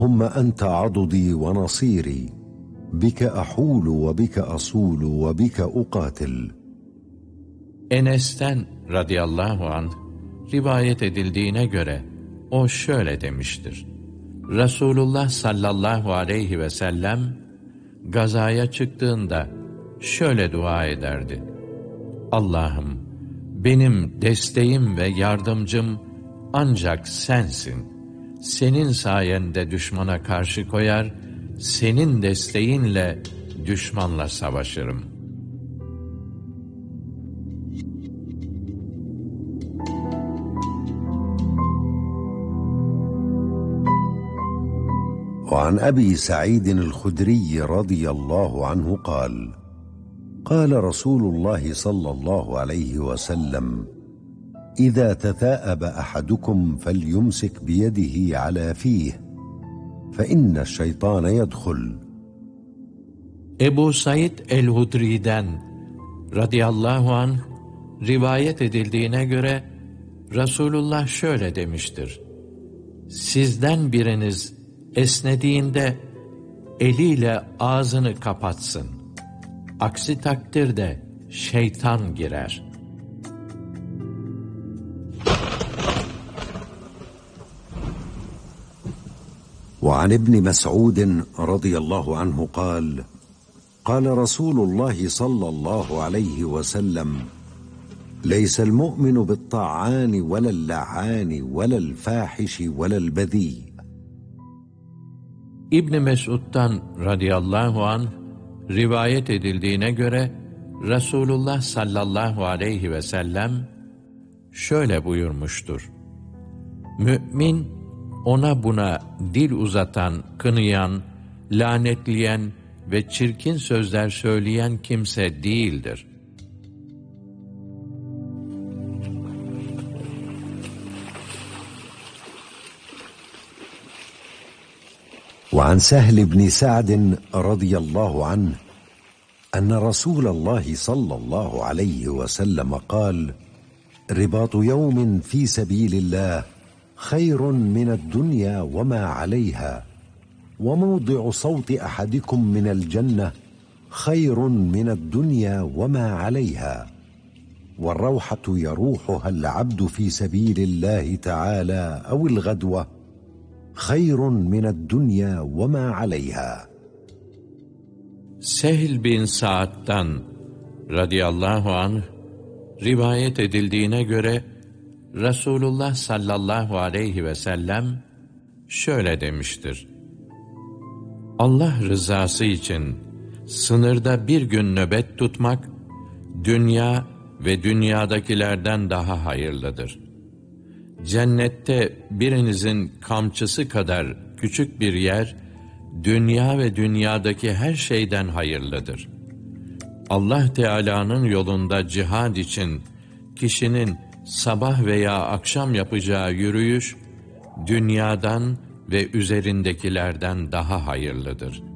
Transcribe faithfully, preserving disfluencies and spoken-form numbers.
ثم أنت عضدي ونصيري، بك أحول وبك أصول وبك أقاتل. Enes'ten radıyallahu anh rivayet edildiğine göre o şöyle demiştir: Resulullah sallallahu aleyhi ve sellem gazaya çıktığında şöyle dua ederdi: Allah'ım, benim desteğim ve yardımcım ancak sensin. Senin sayende düşmana karşı koyar, senin desteğinle düşmanla savaşırım. وعن أبي سعيد الخدري رضي الله عنه قال: قال رسول الله صلى الله عليه وسلم: إذا تثاءب أحدكم فليمسك بيده على فيه فإن الشيطان يدخل. Ebu Said el-Hudri'den radıyallahu anh rivayet edildiğine göre Resulullah şöyle demiştir: Sizden biriniz esnediğinde eliyle ağzını kapatsın. Aksi takdirde şeytan girer. وعن ابن مسعود رضي الله عنه قال: قال رسول الله صلى الله عليه وسلم: ليس المؤمن بالطعان ولا اللعان ولا الفاحش ولا البذيء. İbn Mesud'dan radıyallahu anh rivayet edildiğine göre Resulullah sallallahu aleyhi ve sellem şöyle buyurmuştur: Mü'min ona buna dil uzatan, kınayan, lanetleyen ve çirkin sözler söyleyen kimse değildir. وعن سهل بن سعد رضي الله عنه أن رسول الله صلى الله عليه وسلم قال: رباط يوم في سبيل الله خير من الدنيا وما عليها، وموضع صوت أحدكم من الجنة خير من الدنيا وما عليها، والروحة يروحها العبد في سبيل الله تعالى أو الغدوة خير من الدنيا وما عليها. Sehl bin Sa'd'dan radıyallahu anh rivayet edildiğine göre Resulullah sallallahu aleyhi ve sellem şöyle demiştir: Allah rızası için sınırda bir gün nöbet tutmak, dünya ve dünyadakilerden daha hayırlıdır. Cennette birinizin kamçısı kadar küçük bir yer, dünya ve dünyadaki her şeyden hayırlıdır. Allah Teala'nın yolunda cihad için kişinin sabah veya akşam yapacağı yürüyüş, dünyadan ve üzerindekilerden daha hayırlıdır.